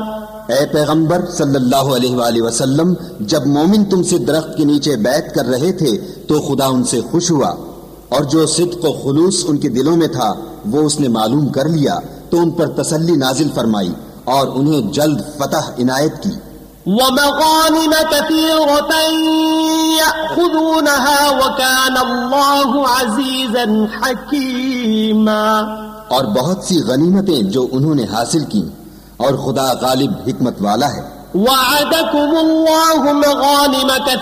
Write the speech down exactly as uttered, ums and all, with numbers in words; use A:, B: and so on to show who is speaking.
A: ए पैगंबर सल्लल्लाहु अलैहि वसल्लम, जब मोमिन तुमसे दरख्त के नीचे बैत कर रहे थे तो खुदा उनसे खुश हुआ और जो सिद्क व खुलूस उनके दिलों में था वो उसने मालूम कर लिया तो उन पर तसल्ली नाजिल फरमाई और उन्हें जल्द फतह इनायत की।
B: वमग़ानिम कसीरतन यअख़ुज़ूनहा वकान अल्लाहु अज़ीज़न हकीमा,
A: और बहुत सी गनीमतें जो उन्होंने हासिल की और खुदा गालिब हिकमत वाला है।
B: वअदकुमुल्लाहु मग़ानिम